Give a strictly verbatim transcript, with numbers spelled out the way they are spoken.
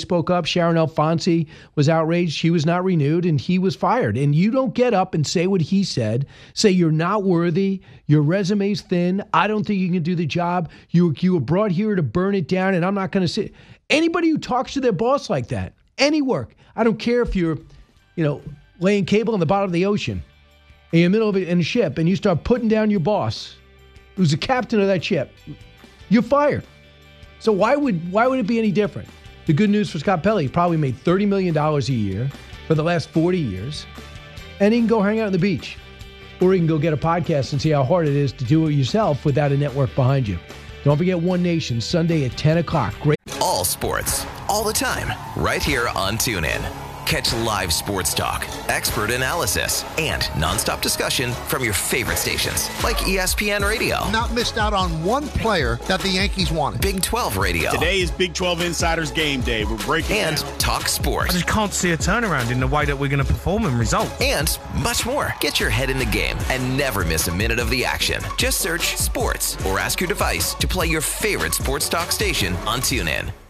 spoke up. Sharon Alfonsi was outraged. She was not renewed, and he was fired. And you don't get up and say what he said, say you're not worthy, your resume's thin, I don't think you can do the job, you, you were brought here to burn it down, and I'm not going to sit. Anybody who talks to their boss like that, any work, I don't care if you're, you know, laying cable on the bottom of the ocean, in the middle of it in a ship, and you start putting down your boss, who's the captain of that ship, you're fired. So why would why would it be any different? The good news for Scott Pelley, he probably made thirty million dollars a year for the last forty years, and he can go hang out on the beach. Or he can go get a podcast and see how hard it is to do it yourself without a network behind you. Don't forget One Nation, Sunday at ten o'clock. Great. All sports, all the time, right here on TuneIn. Catch live sports talk, expert analysis, and nonstop discussion from your favorite stations like E S P N Radio. Not missed out on one player that the Yankees wanted. Big twelve Radio. Today is Big twelve Insiders Game Day. We're breaking And down. Talk Sports. I just can't see a turnaround in the way that we're going to perform and result. And much more. Get your head in the game and never miss a minute of the action. Just search sports or ask your device to play your favorite sports talk station on TuneIn.